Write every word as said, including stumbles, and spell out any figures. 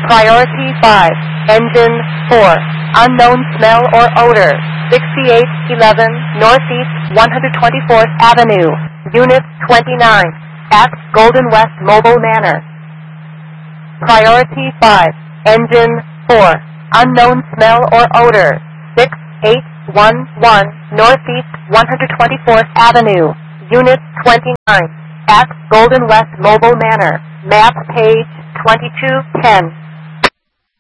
Priority five, Engine four, unknown smell or odor, sixty-eight eleven Northeast one hundred twenty-fourth Avenue, Unit twenty-nine, at Golden West Mobile Manor. Priority five, Engine four, unknown smell or odor, six eight one one Northeast one hundred twenty-fourth Avenue, Unit twenty-nine, at Golden West Mobile Manor, map page twenty-two ten.